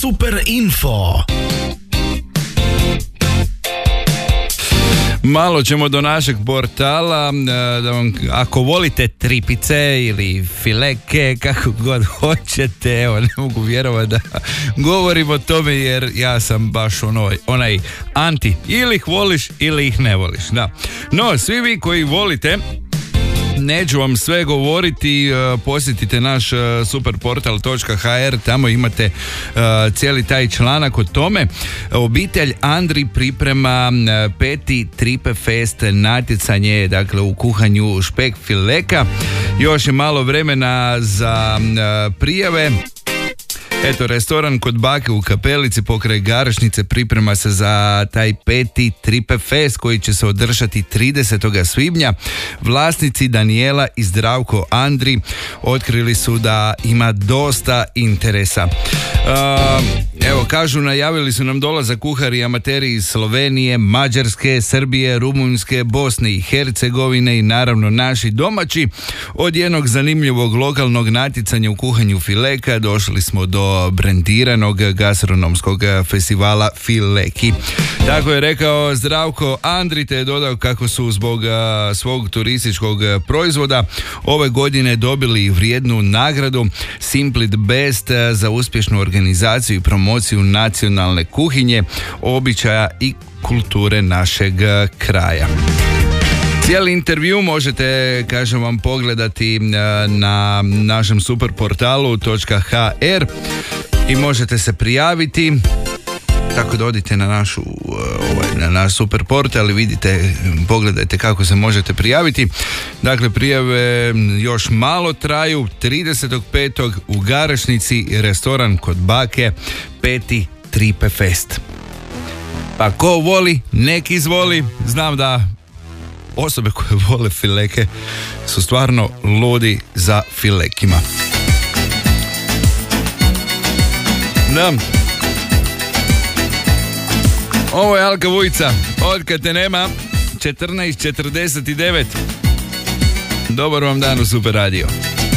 Super info. Malo ćemo do našeg portala, da vam, ako volite tripice ili fileke, kako god hoćete, evo, ne mogu vjerovati da govorim o tome jer ja sam baš onaj anti, ili ih voliš ili ih ne voliš, da. No, svi vi koji volite, neću vam sve govoriti, posjetite naš superportal.hr, tamo imate cijeli taj članak o tome. Obitelj Andri priprema 5. Tripe Fest natjecanje, dakle u kuhanju špek fileka. Još je malo vremena za prijave. Eto, restoran kod bake u Kapelici pokraj Garešnice priprema se za taj 5. Tripe Fest koji će se održati 30. svibnja. Vlasnici Danijela i Zdravko Andri otkrili su da ima dosta interesa. Evo, kažu, najavili su nam dolazak kuhari i amateri iz Slovenije, Mađarske, Srbije, Rumunjske, Bosne i Hercegovine i naravno naši domaći. Od jednog zanimljivog lokalnog natjecanja u kuhanju fileka došli smo do brendiranog gastronomskog festivala Fileki. Tako je rekao Zdravko Andri, te je dodao kako su zbog svog turističkog proizvoda ove godine dobili vrijednu nagradu Simply the Best za uspješnu organizaciju i promociju nacionalne kuhinje, običaja i kulture našeg kraja. Cijeli intervju možete, kažem vam, pogledati na našem superportalu.hr i možete se prijaviti. Tako da odite na naš super portal i vidite, pogledajte kako se možete prijaviti. Dakle, prijave još malo traju. 30.5. u Garešnici, restoran kod bake, 5. Tripe Fest. Pa ko voli, nek izvoli. Znam da osobe koje vole fileke su stvarno ludi za filekima. Da. Ovo je Alka Vujica, Otkad te nema, 14:49. Dobar vam dan u Super Radio.